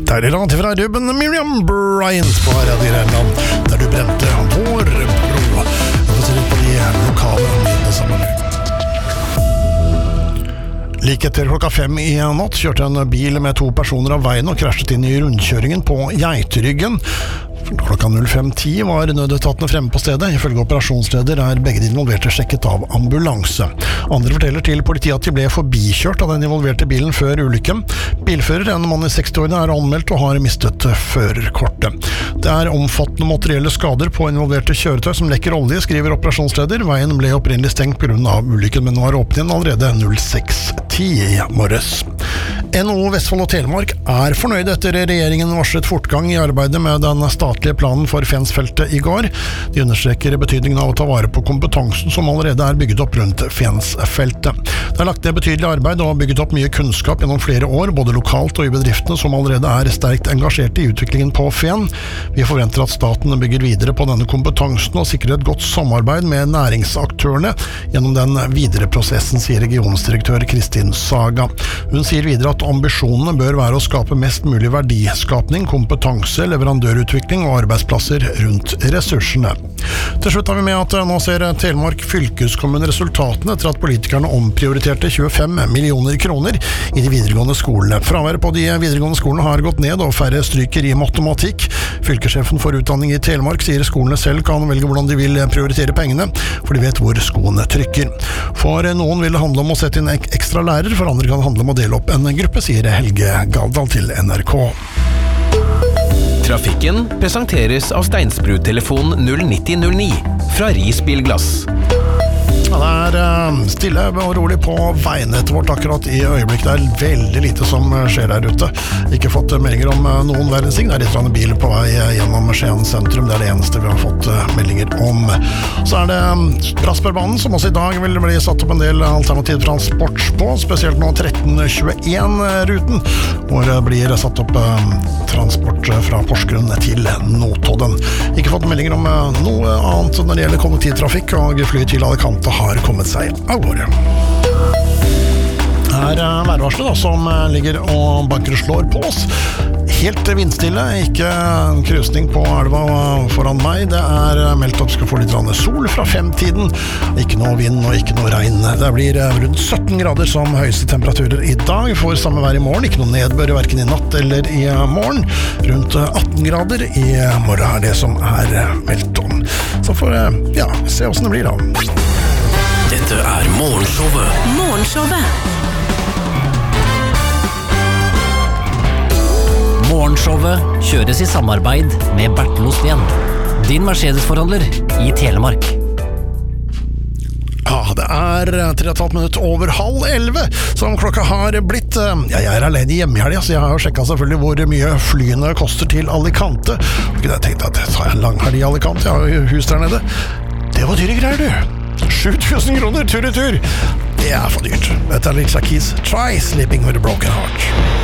Deilig låt fra Ruben Miriam Bryant på Radio Grenland, der du brente vår bro. Vi får se litt på de lokale omgivende sammen. Like etter klokka 5 i natt kjørte en bil med 2 personer av veien og krasjet inn i rundkjøringen på Geiteryggen. Klokka 05:10 var nødetatene fremme på stedet. Ifølge operasjonsleder begge de involverte sjekket av ambulanse. Andre forteller til politiet at de ble forbikjørt av den involverte bilen før ulykken. Bilfører, en mann i 60-årene, anmeldt og har mistet førerkortet. Det omfattende materielle skader på involverte kjøretøy som lekker olje, skriver operasjonsleder. Veien ble opprinnelig stengt på grunn av ulykken, men nå åpnet igjen allerede 06:10 i morges. NHO Vestfold og Telemark fornøyd etter regjeringen varslet fortgang i arbeidet med den statlige planen for Fensfeltet i går. De understreker betydningen av å ta vare på kompetansen som allerede bygget opp rundt Fensfeltet. Det lagt ned betydelig arbeid og bygget opp mye kunnskap gjennom flere år, både lokalt og i bedriftene som allerede sterkt engasjert i utviklingen på Fen. Vi forventer at staten bygger videre på denne kompetansen og sikrer et godt samarbeid med næringsaktørene gjennom den videre prosessen, sier regionsdirektør Kristin Saga. Hun sier videre at ambisjonene bør være å skape mest mulig verdiskapning, kompetanse, leverandørutvikling og arbeidsplasser rundt ressursene. Til slutt vi med at nå ser Telemark fylkeskommune resultatene etter at politikerne omprioriterte 25 millioner kroner i de videregående skolene. Fraværet på de videregående skolene har gått ned, og færre stryker i matematikk. Fylkesjefen for utdanning i Telemark sier skolene selv kan velge hvordan de vil prioritere pengene, for de vet hvor skoene trykker. For noen vil det handle om å sette inn ekstra lærer, for andre kan det handle om å dele opp en gruppe, sier Helge Galdal til NRK. Trafikken presenteres av Steinsbrud-telefon 09009 fra Risbilglass. Ja, det stille og rolig på veinettet vårt akkurat i øyeblikk. Det veldig lite som skjer der ute. Ikke fått meldinger om noen verdens ting. Det litt bil på vei gjennom Skien sentrum. Det det eneste vi har fått meldinger om. Så det Brassbergbanen, som også i dag vil bli satt opp en del alternativ transport på, spesielt nå 1321-ruten, hvor det blir satt opp transport fra Porsgrunn til Notodden. Ikke fått meldinger om noe annet når det gjelder kollektivtrafikk, og flyet til Alicante har kommet seg av gårde. Værvarselet da, som ligger og banker og slår på oss. Helt vindstille, ikke en krusning på elva foran meg. Det meldt opp skal få litt sol fra 5-tiden. Ikke noe vind og ikke noe regn. Det blir rundt 17 grader som høyeste temperaturer i dag. For samme vær i morgen, ikke noe nedbør hverken i natt eller i morgen. Rundt 18 grader i morgen det som meldt om. Så får se hvordan det blir da. Dette Morgenshowet. Morgenshowet kjøres i samarbeid med Bertel Osten, din Mercedes-forhandler i Telemark. Ja, det 3,5 minutter over 10:30 som klokka har blitt. Jeg alene hjemme i helgen, så jeg har jo sjekket selvfølgelig hvor mye flyene koster til Alicante. Og jeg tenkte at jeg tar en lang helg i Alicante, jeg har jo hus der nede. Det var dyre greier, du. 7.000 kroner tur-retur. Det for dyrt. Dette Alicia Keys, Try Sleeping with a Broken Heart.